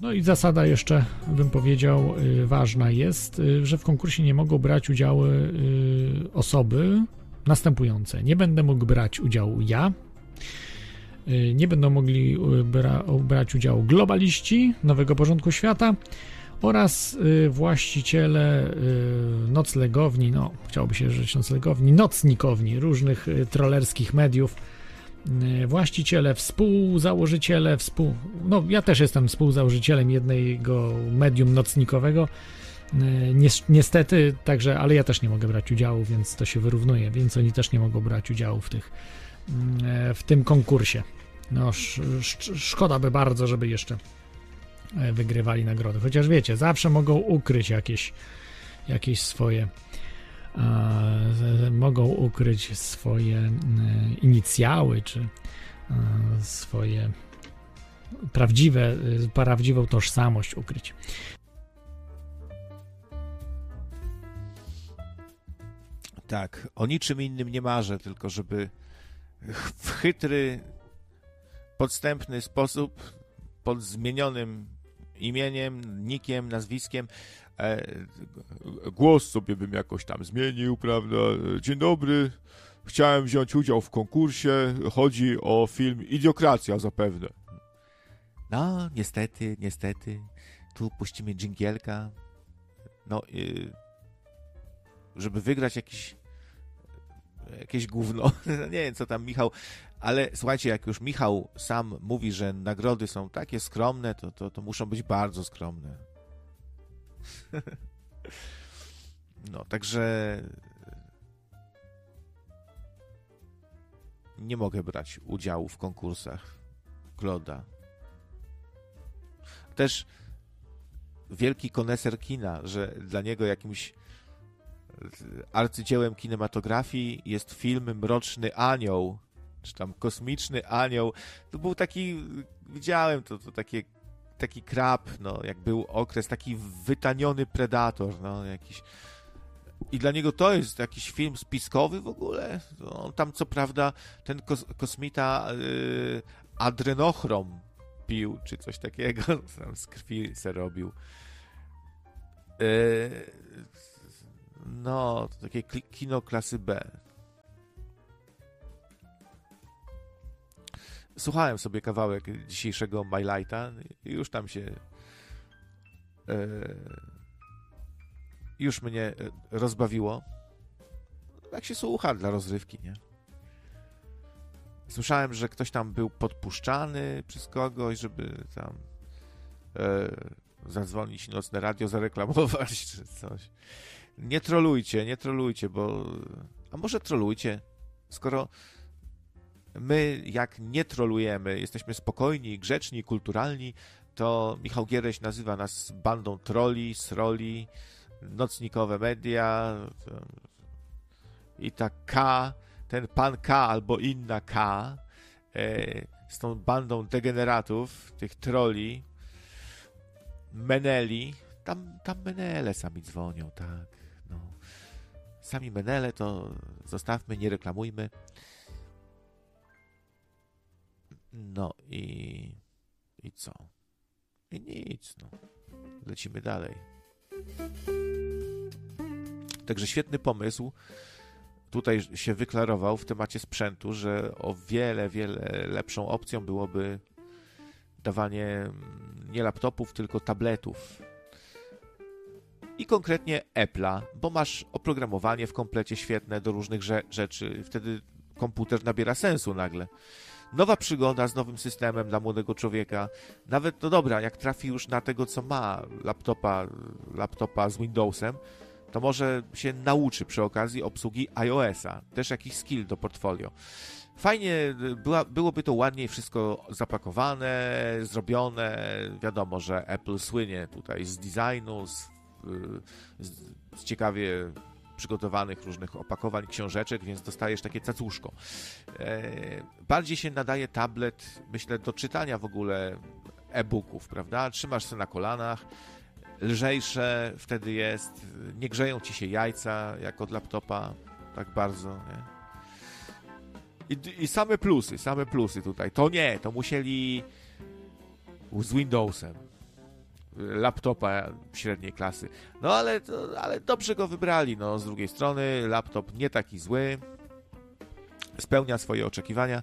No i zasada jeszcze, bym powiedział, ważna jest, że w konkursie nie mogą brać udziału osoby następujące. Nie będę mógł brać udziału ja, nie będą mogli brać udziału globaliści Nowego Porządku Świata oraz właściciele noclegowni, no chciałoby się rzec noclegowni, nocnikowni różnych trollerskich mediów, właściciele, współzałożyciele, no ja też jestem współzałożycielem jednego medium nocnikowego, niestety, także, ale ja też nie mogę brać udziału, więc to się wyrównuje, więc oni też nie mogą brać udziału w tym konkursie. No szkoda by bardzo, żeby jeszcze wygrywali nagrody, chociaż wiecie, zawsze mogą ukryć jakieś swoje mogą ukryć swoje inicjały, czy swoje prawdziwą tożsamość ukryć. Tak, o niczym innym nie marzę, tylko żeby w chytry, podstępny sposób, pod zmienionym imieniem, nickiem, nazwiskiem, głos sobie bym jakoś tam zmienił, prawda? Dzień dobry, chciałem wziąć udział w konkursie, chodzi o film Idiokracja zapewne. No, niestety, tu puścimy dżingielka, no, żeby wygrać jakieś gówno, nie wiem co tam Michał, ale słuchajcie, jak już Michał sam mówi, że nagrody są takie skromne, to muszą być bardzo skromne. No, także nie mogę brać udziału w konkursach Kloda. Też wielki koneser kina, że dla niego jakimś arcydziełem kinematografii jest film Mroczny Anioł, czy tam Kosmiczny Anioł. To był taki, widziałem to taki krab, no, jak był okres, taki wytaniony predator, no, jakiś. I dla niego to jest jakiś film spiskowy w ogóle. On tam, co prawda, ten kosmita adrenochrom pił, czy coś takiego, tam z krwi se robił. No, to takie kino klasy B. Słuchałem sobie kawałek dzisiejszego My Lighta i już tam się już mnie rozbawiło. Tak się słucha dla rozrywki, nie? Słyszałem, że ktoś tam był podpuszczany przez kogoś, żeby tam zadzwonić nocne radio, zareklamować czy coś. Nie trolujcie, bo... A może trolujcie, skoro my, jak nie trolujemy, jesteśmy spokojni, grzeczni, kulturalni, to Michał Giereś nazywa nas bandą troli, sroli, nocnikowe media i ta K, ten pan K albo inna K z tą bandą degeneratów, tych troli, meneli, tam menele sami dzwonią, tak, no. Sami menele to zostawmy, nie reklamujmy. No i co? I nic, no. Lecimy dalej. Także świetny pomysł. Tutaj się wyklarował w temacie sprzętu, że o wiele, wiele lepszą opcją byłoby dawanie nie laptopów, tylko tabletów. I konkretnie Apple'a, bo masz oprogramowanie w komplecie świetne do różnych rzeczy. Wtedy komputer nabiera sensu nagle. Nowa przygoda z nowym systemem dla młodego człowieka. Nawet, no dobra, jak trafi już na tego, co ma laptopa z Windowsem, to może się nauczy przy okazji obsługi iOS-a. Też jakiś skill do portfolio. Fajnie, byłoby to ładniej wszystko zapakowane, zrobione. Wiadomo, że Apple słynie tutaj z designu, z ciekawie przygotowanych różnych opakowań, książeczek, więc dostajesz takie cacuszko. Bardziej się nadaje tablet, myślę, do czytania w ogóle e-booków, prawda? Trzymasz się na kolanach, lżejsze wtedy jest, nie grzeją ci się jajca, jak od laptopa, tak bardzo, nie? I same plusy tutaj. To nie, to musieli z Windowsem. laptopa średniej klasy. No ale dobrze go wybrali. No, z drugiej strony laptop nie taki zły, spełnia swoje oczekiwania.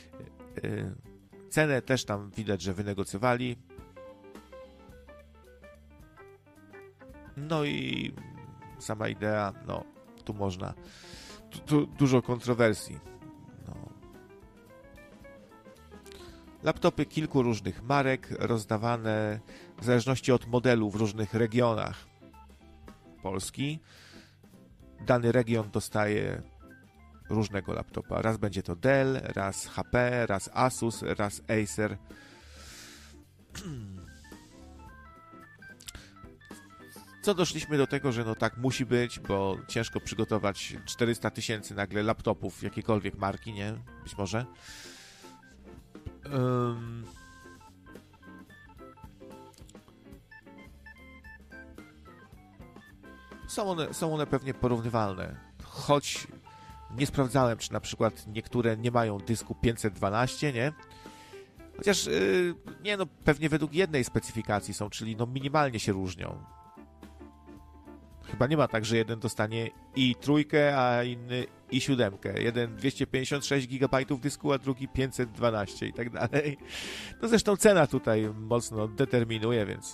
Cenę też tam widać, że wynegocjowali. No i sama idea, no tu można, tu dużo kontrowersji. No. Laptopy kilku różnych marek, rozdawane w zależności od modelu w różnych regionach Polski. Dany region dostaje różnego laptopa. Raz będzie to Dell, raz HP, raz Asus, raz Acer. Co doszliśmy do tego, że no tak musi być, bo ciężko przygotować 400 000 nagle laptopów jakiejkolwiek marki, nie? Być może. Są one pewnie porównywalne. Choć nie sprawdzałem, czy na przykład niektóre nie mają dysku 512, nie? Chociaż, nie no, pewnie według jednej specyfikacji są, czyli no minimalnie się różnią. Chyba nie ma tak, że jeden dostanie i trójkę, a inny i 7. Jeden 256 GB dysku, a drugi 512 i tak dalej. No zresztą cena tutaj mocno determinuje, więc...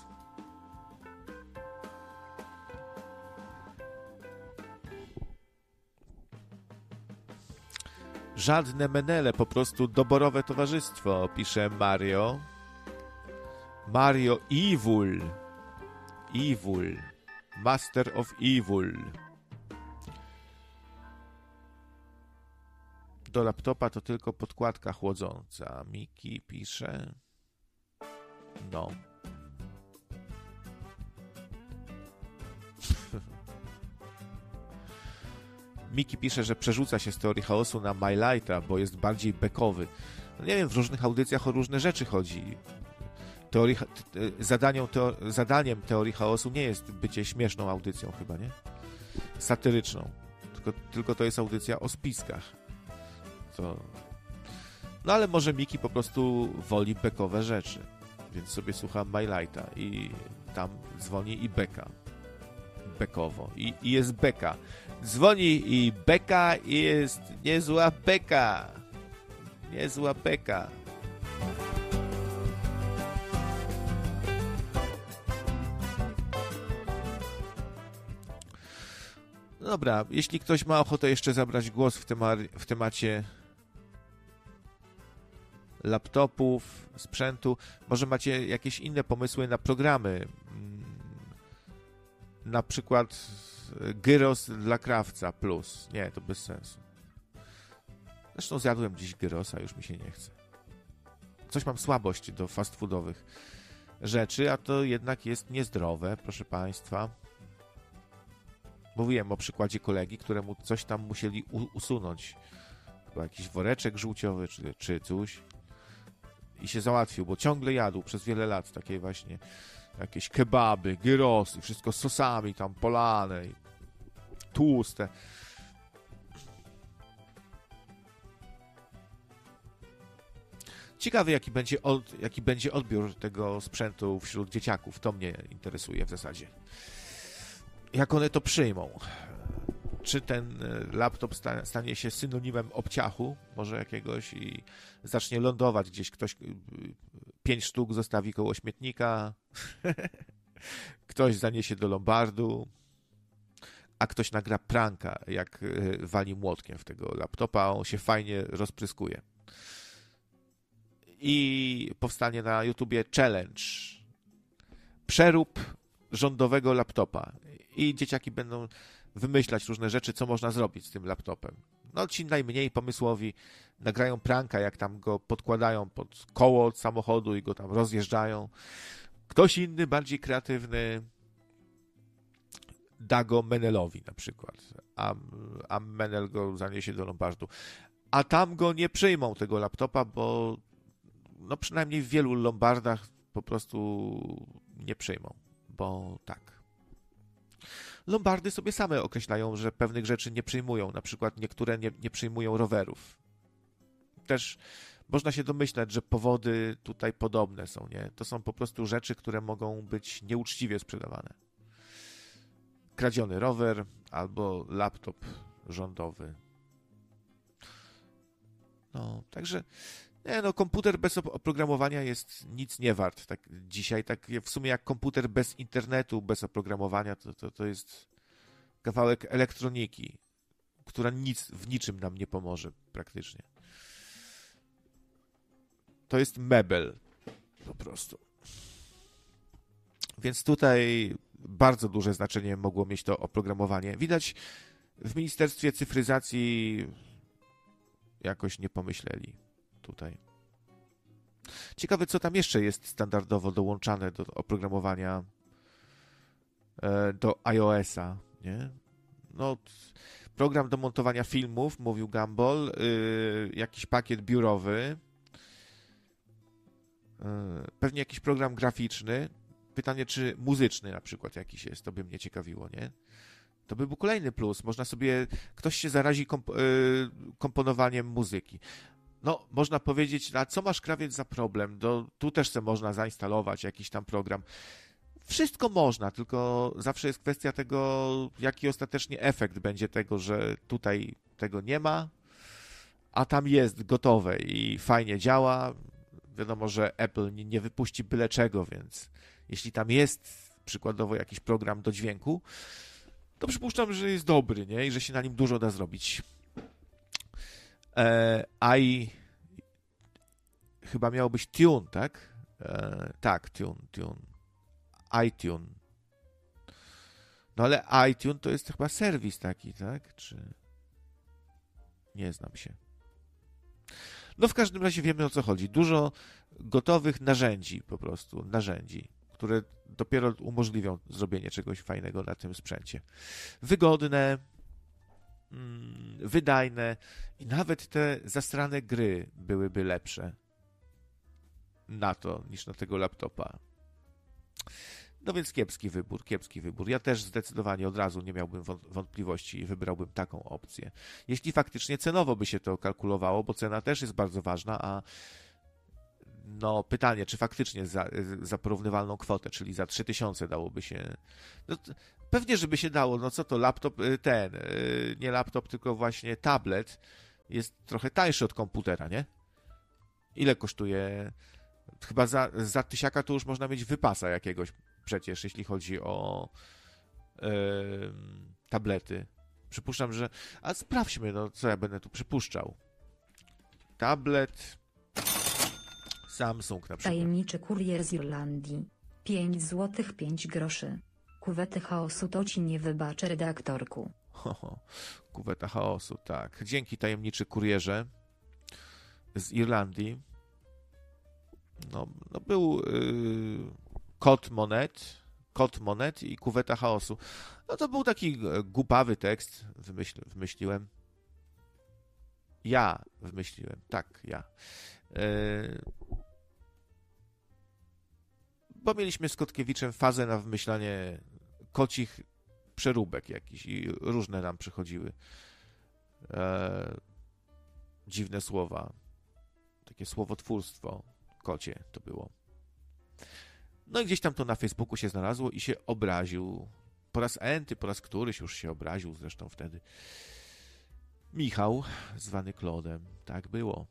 Żadne menele, po prostu doborowe towarzystwo, pisze Mario. Mario Evil. Evil. Master of Evil. Do laptopa to tylko podkładka chłodząca. Miki pisze. No. Miki pisze, że przerzuca się z teorii chaosu na My Lighta, bo jest bardziej bekowy. No nie wiem, w różnych audycjach o różne rzeczy chodzi. Zadaniem teorii chaosu nie jest bycie śmieszną audycją chyba, nie? Satyryczną. Tylko to jest audycja o spiskach. No ale może Miki po prostu woli bekowe rzeczy. Więc sobie słucha My Lighta i tam dzwoni i beka. Bekowo. I jest beka. Dzwoni i beka i jest niezła beka. Niezła beka. Dobra, jeśli ktoś ma ochotę jeszcze zabrać głos w temacie laptopów, sprzętu, może macie jakieś inne pomysły na programy, na przykład gyros dla krawca plus. Nie, to bez sensu. Zresztą zjadłem dziś gyrosa, już mi się nie chce. Coś mam słabość do fast foodowych rzeczy, a to jednak jest niezdrowe, proszę Państwa. Mówiłem o przykładzie kolegi, któremu coś tam musieli usunąć. Chyba jakiś woreczek żółciowy czy coś. I się załatwił, bo ciągle jadł przez wiele lat takie właśnie jakieś kebaby, gyrosy, wszystko z sosami tam polane i tłuste. Ciekawy, jaki będzie odbiór tego sprzętu wśród dzieciaków. To mnie interesuje w zasadzie. Jak one to przyjmą? Czy ten laptop stanie się synonimem obciachu może jakiegoś i zacznie lądować gdzieś, ktoś 5 sztuk zostawi koło śmietnika, ktoś zaniesie do lombardu, a ktoś nagra pranka, jak wali młotkiem w tego laptopa, on się fajnie rozpryskuje. I powstanie na YouTubie challenge. Przerób rządowego laptopa. I dzieciaki będą wymyślać różne rzeczy, co można zrobić z tym laptopem. No ci najmniej pomysłowi nagrają pranka, jak tam go podkładają pod koło od samochodu i go tam rozjeżdżają. Ktoś inny, bardziej kreatywny, da go Menelowi na przykład, a Menel go zaniesie do lombardu. A tam go nie przyjmą, tego laptopa, bo no przynajmniej w wielu lombardach po prostu nie przyjmą, bo tak. Lombardy sobie same określają, że pewnych rzeczy nie przyjmują. Na przykład niektóre nie przyjmują rowerów. Też można się domyślać, że powody tutaj podobne są, nie? To są po prostu rzeczy, które mogą być nieuczciwie sprzedawane. Kradziony rower albo laptop rządowy. No, także komputer bez oprogramowania jest nic nie wart. Tak, dzisiaj tak w sumie jak komputer bez internetu, bez oprogramowania, to jest kawałek elektroniki, która w niczym nam nie pomoże praktycznie. To jest mebel po prostu. Więc tutaj bardzo duże znaczenie mogło mieć to oprogramowanie. Widać, w Ministerstwie Cyfryzacji jakoś nie pomyśleli tutaj. Ciekawe, co tam jeszcze jest standardowo dołączane do oprogramowania do iOS-a, nie? No, program do montowania filmów, mówił Gumball, jakiś pakiet biurowy, pewnie jakiś program graficzny. Pytanie, czy muzyczny na przykład jakiś jest, to by mnie ciekawiło, nie? To by był kolejny plus. Można sobie, ktoś się zarazi komponowaniem muzyki. No, można powiedzieć, a co masz, krawiec, za problem? Tu też se można zainstalować jakiś tam program. Wszystko można, tylko zawsze jest kwestia tego, jaki ostatecznie efekt będzie tego, że tutaj tego nie ma, a tam jest gotowe i fajnie działa. Wiadomo, że Apple nie wypuści byle czego, więc jeśli tam jest przykładowo jakiś program do dźwięku, to przypuszczam, że jest dobry, nie? I że się na nim dużo da zrobić. Chyba miało być Tune, tak? Tak, Tune. iTunes. No ale iTunes to jest chyba serwis taki, tak? Czy... Nie znam się. No w każdym razie wiemy, o co chodzi. Dużo gotowych narzędzi po prostu, które dopiero umożliwią zrobienie czegoś fajnego na tym sprzęcie. Wygodne, wydajne i nawet te zastrane gry byłyby lepsze na to niż na tego laptopa. No więc kiepski wybór. Ja też zdecydowanie od razu nie miałbym wątpliwości i wybrałbym taką opcję. Jeśli faktycznie cenowo by się to kalkulowało, bo cena też jest bardzo ważna, a no pytanie, czy faktycznie za porównywalną kwotę, czyli za 3000 dałoby się... No, pewnie, żeby się dało. No co to, laptop, nie laptop, tylko właśnie tablet jest trochę tańszy od komputera, nie? Ile kosztuje? Chyba za tysiaka to już można mieć wypasa jakiegoś przecież, jeśli chodzi o tablety. Przypuszczam, że... A sprawdźmy, no co ja będę tu przypuszczał. Tablet Samsung na przykład. Tajemniczy kurier z Irlandii. 5 zł 5 groszy. Kuwety chaosu to ci nie wybaczę, redaktorku. Kuweta chaosu, tak. Dzięki, tajemniczy kurierze z Irlandii. No był kod monet i kuweta chaosu. No to był taki głupawy tekst, wymyśliłem. Ja. Bo mieliśmy z Kotkiewiczem fazę na wymyślanie kocich przeróbek jakichś i różne nam przychodziły dziwne słowa. Takie słowotwórstwo kocie to było. No i gdzieś tam to na Facebooku się znalazło i się obraził. Po raz któryś już się obraził zresztą wtedy. Michał, zwany Klodem. Tak było.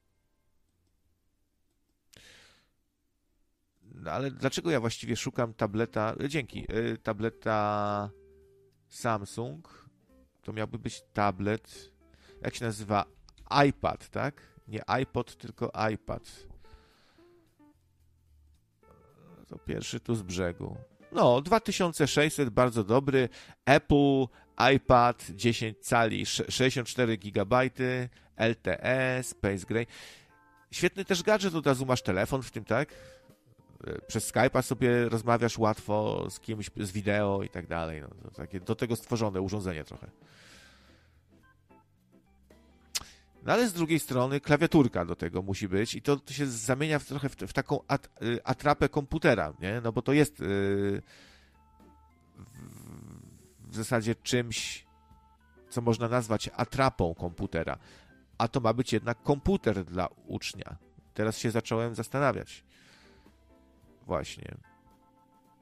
No ale dlaczego ja właściwie szukam tableta... tableta Samsung. To miałby być tablet... Jak się nazywa? iPad, tak? Nie iPod, tylko iPad. To pierwszy tu z brzegu. No, 2600, bardzo dobry. Apple, iPad, 10 cali, 64 GB, LTE, Space Gray. Świetny też gadżet, od razu masz telefon w tym, tak? Przez Skype'a sobie rozmawiasz łatwo z kimś, z wideo i tak dalej. No, to takie do tego stworzone urządzenie trochę. No ale z drugiej strony klawiaturka do tego musi być i to się zamienia trochę w taką atrapę komputera, nie? No bo to jest w zasadzie czymś, co można nazwać atrapą komputera. a to ma być jednak komputer dla ucznia. Teraz się zacząłem zastanawiać. Właśnie.